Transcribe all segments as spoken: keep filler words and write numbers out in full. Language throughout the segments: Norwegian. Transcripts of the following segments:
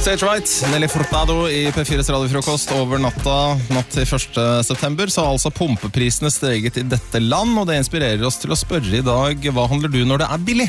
Stage Right, Nelly Furtado i P fires radiofrokost over natta, natt til første september, så har altså pumpeprisene steget i dette land, og det inspirerer oss til å spørre i dag, hva handler du når det er billig?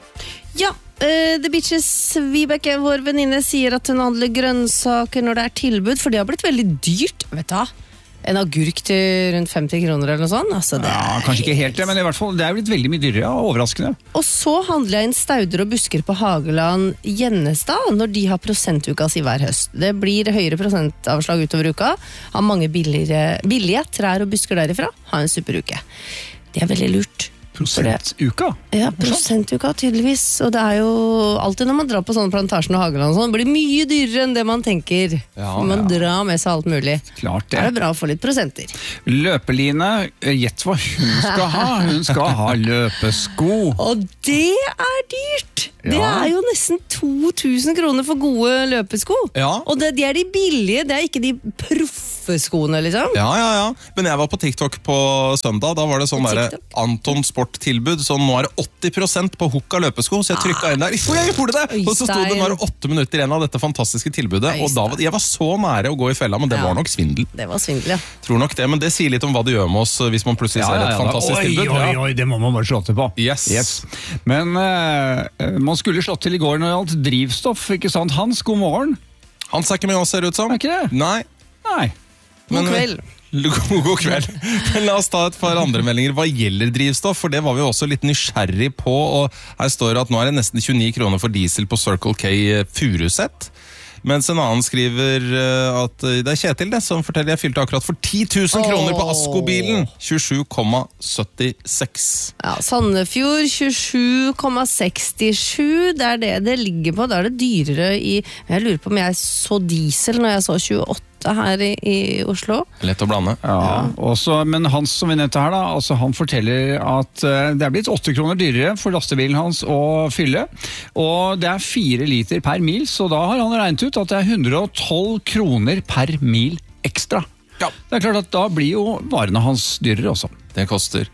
Ja, uh, The Beaches Vibeke, vår venninne, sier at hun handler grønnsaker når det er tilbud, for det har blitt veldig dyrt, vet du hva? En agurk til rundt femti kroner eller noe sånt. Altså, det ja, kanskje ikke helt det, men i hvert fall det er blitt veldig mye dyrere, ja, overraskende. Og så handler jeg inn stauder og busker på Hageland Gjennestad når de har prosentuka si hver høst. Det blir høyere prosentavslag utover uka. Har mange billigere, billige trær og busker derifra. Ha en superuke. Det er veldig lurt. Prosentuka? Ja, prosentuka tydeligvis. Og det er jo alltid når man drar på sånne plantasjen og Hageland og sånn, det blir mye dyrere enn det man tenker. Ja, man ja. drar med seg alt mulig. Klart det. Er det bra å få litt prosenter. Løpeline, gjett hva hun skal ha. Hun skal ha løpesko. Og det er dyrt! Det Ja. er jo nesten to tusen kroner for gode løpesko. Ja. Og det, de er de billige, det er ikke de proffeskoene, liksom. Ja, ja, ja. Men jeg var på TikTok på søndag, da var det sånn På der TikTok? Anton Sport-tilbud, så nå er det åtti prosent på hooka løpesko, så jeg trykket inn der, Oi, jeg gjorde det! Oi, Og så stod det stein. bare åtte minutter igjen av dette fantastiske tilbudet, Oi, og da, var- jeg var så nære å gå i fella, men det Ja. var nok svindel. Det var svindel, ja. Tror nok det, men det sier litt om hva det gjør med oss hvis man plutselig ser et fantastisk oi, tilbud. Oi, Ja. oi, det må man bare slå til på. Yes. Men eh, man skulle slått til i går når det gjaldt drivstoff, ikke sant? Hans, god morgen. Han er ikke med oss, ser det ut som. Er ikke det? Nei. Nei. Men- God kveld. God, god kveld. Men la oss ta et par andre meldinger. Hva gjelder drivstoff? For det var vi også litt nysgjerrig på. Og her står det at nå er det nesten tjueni kroner for diesel på Circle K Furuset. Mens en annen skriver uh, at det er Kjetil det, som forteller jeg fylte akkurat for ti tusen kroner på Asko-bilen. tjuesju komma syttiseks. Ja, Sandefjord tjuesju komma sekstisju, det er det det ligger på. Da er det dyrere i Jeg lurer på om jeg så diesel når jeg så tjueåtte her i, i Oslo. Lett å blande. Ja, også, men Hans som vi nevnte her da, altså han forteller at eh, det er blitt åtte kroner dyrere for lastebilen hans å fylle, og det er fire liter per mil, så da har han regnet ut at det er hundre og tolv kroner per mil ekstra. Ja. Det er klart at da blir jo varene hans dyrere også. Det koster.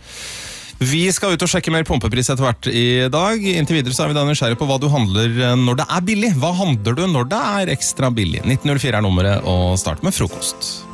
Vi skal ut og sjekke mer pumpepris etter hvert i dag. Inntil videre så er vi da nysgjerrig på hva du handler når det er billig. Hva handler du når det er ekstra billig? nitten null fire er nummeret, og start med frokost.